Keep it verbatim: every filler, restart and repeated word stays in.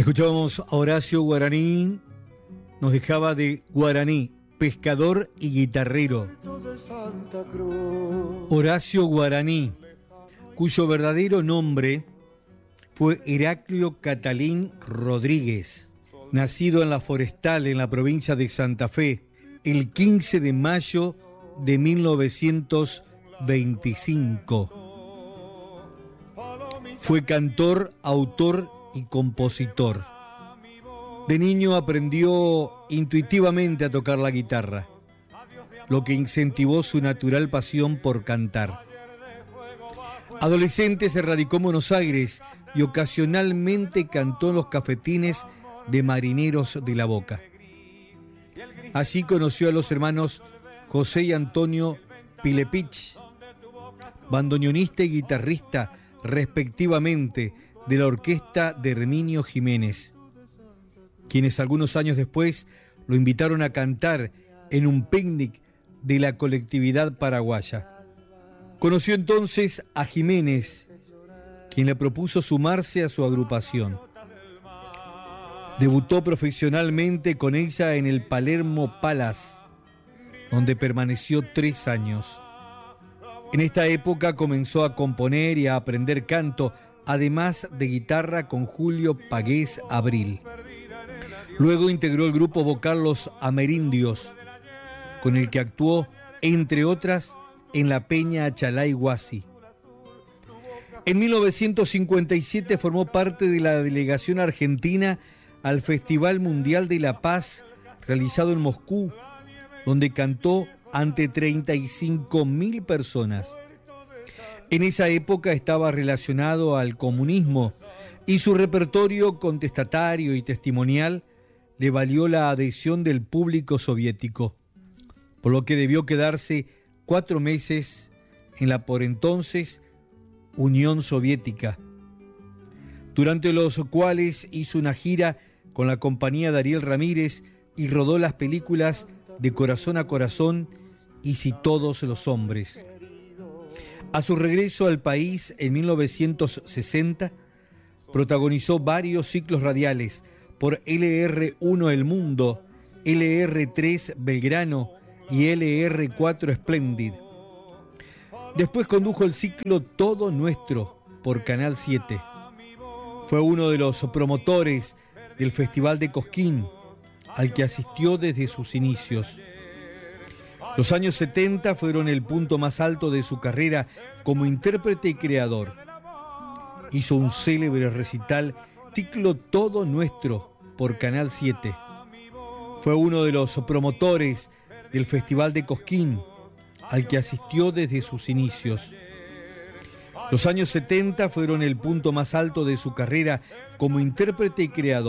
Escuchábamos a Horacio Guaraní, nos dejaba de Guaraní, pescador y guitarrero. Horacio Guaraní, cuyo verdadero nombre fue Heraclio Catalín Rodríguez, nacido en La Forestal, en la provincia de Santa Fe, el quince de mayo de mil novecientos veinticinco. Fue cantor, autor y compositor. De niño aprendió intuitivamente a tocar la guitarra, lo que incentivó su natural pasión por cantar. Adolescente se radicó en Buenos Aires y ocasionalmente cantó en los cafetines de marineros de La Boca. Allí conoció a los hermanos José y Antonio Pilepich, bandoneonista y guitarrista respectivamente de la orquesta de Herminio Jiménez, quienes algunos años después lo invitaron a cantar en un picnic de la colectividad paraguaya. Conoció entonces a Jiménez, quien le propuso sumarse a su agrupación. Debutó profesionalmente con ella en el Palermo Palace, donde permaneció tres años. En esta época comenzó a componer y a aprender canto, además de guitarra con Julio Pagués Abril. Luego integró el grupo vocal Los Amerindios, con el que actuó, entre otras, en la Peña Achalay Huasi. En mil novecientos cincuenta y siete formó parte de la delegación argentina al Festival Mundial de la Paz, realizado en Moscú, donde cantó ante treinta y cinco mil personas. En esa época estaba relacionado al comunismo y su repertorio contestatario y testimonial le valió la adhesión del público soviético, por lo que debió quedarse cuatro meses en la por entonces Unión Soviética, durante los cuales hizo una gira con la compañía de Ariel Ramírez y rodó las películas De Corazón a Corazón y Si Todos los Hombres. A su regreso al país en mil novecientos sesenta, protagonizó varios ciclos radiales por L R uno El Mundo, L R tres Belgrano y L R cuatro Splendid. Después condujo el ciclo Todo Nuestro por Canal siete. Fue uno de los promotores del Festival de Cosquín, al que asistió desde sus inicios. Los años setenta fueron el punto más alto de su carrera como intérprete y creador. Hizo un célebre recital, ciclo Todo Nuestro, por Canal siete. Fue uno de los promotores del Festival de Cosquín, al que asistió desde sus inicios. Los años setenta fueron el punto más alto de su carrera como intérprete y creador.